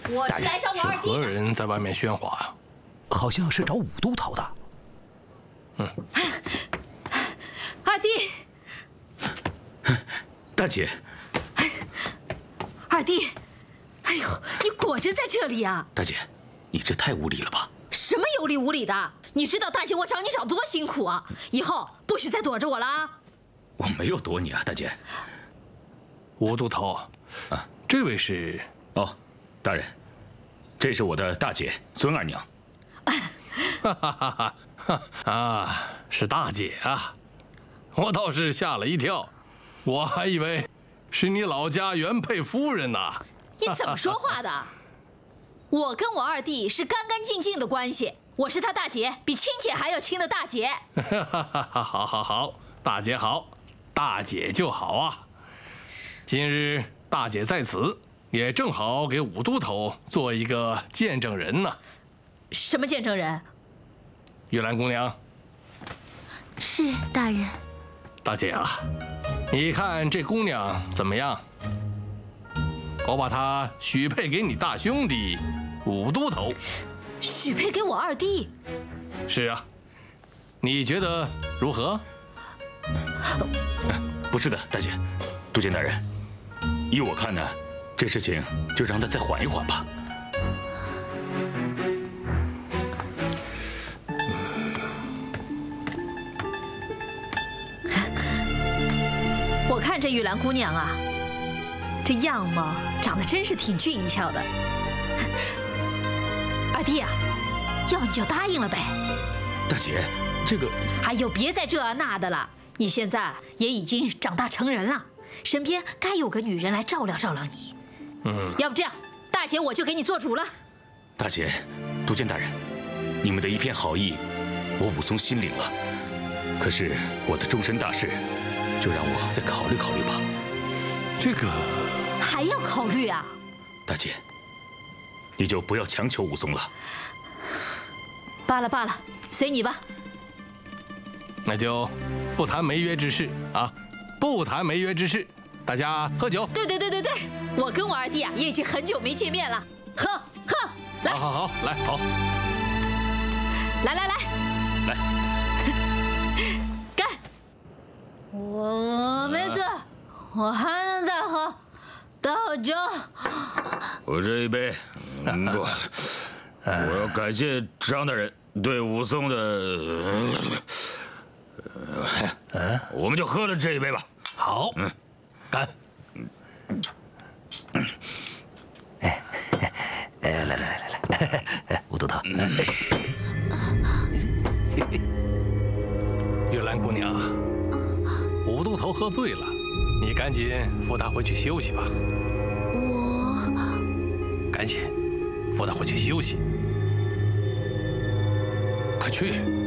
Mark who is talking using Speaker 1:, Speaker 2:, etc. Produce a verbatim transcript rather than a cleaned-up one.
Speaker 1: 我是来找我二弟的。
Speaker 2: 何人在外面喧哗啊？
Speaker 3: 好像是找武都头的。
Speaker 2: 嗯，
Speaker 1: 二弟，
Speaker 3: 大姐，
Speaker 1: 二弟，哎呦，你果真在这里啊！
Speaker 3: 大姐，你这太无礼了吧？
Speaker 1: 什么有理无礼的？你知道大姐我找你找多辛苦啊！以后不许再躲着我了啊！
Speaker 3: 我没有躲你啊，大姐。
Speaker 2: 武都头，啊，这位是？
Speaker 3: 哦，大人，这是我的大姐孙二娘。
Speaker 2: 哈哈哈哈！啊，是大姐啊！我倒是吓了一跳，我还以为是你老家原配夫人呢。
Speaker 1: 你怎么说话的？我跟我二弟是干干净净的关系，我是他大姐，比亲姐还要亲的大姐。
Speaker 2: 好好好，大姐好，大姐就好啊！今日大姐在此，也正好给武都头做一个见证人呢。
Speaker 1: 什么见证人？
Speaker 2: 玉兰姑娘。
Speaker 4: 是大人。
Speaker 2: 大姐啊，你看这姑娘怎么样？我把她许配给你大兄弟武都头。
Speaker 1: 许配给我二弟？
Speaker 2: 是啊，你觉得如何？
Speaker 3: 不是的，大姐，督监大人，依我看呢，这事情就让他再缓一缓吧。
Speaker 1: 我看这玉兰姑娘啊，这样貌长得真是挺俊俏的。二弟啊，要不你就答应了呗。
Speaker 3: 大姐，这个……
Speaker 1: 哎呦，别再这那的了，你现在也已经长大成人了，身边该有个女人来照料照料你。嗯，要不这样，大姐我就给你做主了。
Speaker 3: 大姐，督监大人，你们的一片好意，我武松心领了。可是我的终身大事，就让我再考虑考虑吧。
Speaker 2: 这个
Speaker 1: 还要考虑啊？
Speaker 3: 大姐，你就不要强求武松了。
Speaker 1: 罢了罢了，随你吧。
Speaker 2: 那就不谈没约之事啊，不谈没约之事，大家喝酒。
Speaker 1: 对对对对对，我跟我二弟啊也已经很久没见面了，喝喝，来，
Speaker 2: 好好好，来好，
Speaker 1: 来来来
Speaker 3: 来，
Speaker 1: 干！我我没醉，我还能再喝，倒酒。
Speaker 3: 我这一杯，嗯不，我要感谢张大人对武松的，嗯，我们就喝了这一杯吧。
Speaker 2: 好，嗯，干。
Speaker 3: 哎，哎，来来来来来，武都头。
Speaker 2: 玉兰姑娘，武都头喝醉了，你赶紧扶他回去休息吧。
Speaker 4: 我
Speaker 2: 赶紧扶他回去休息，快去。